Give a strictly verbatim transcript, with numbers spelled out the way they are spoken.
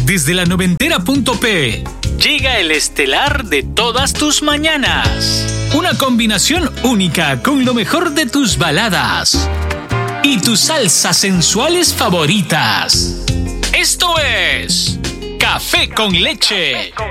Desde la noventera punto pe llega el estelar de todas tus mañanas. Una combinación única con lo mejor de tus baladas y tus salsas sensuales favoritas. Esto es Café con Leche.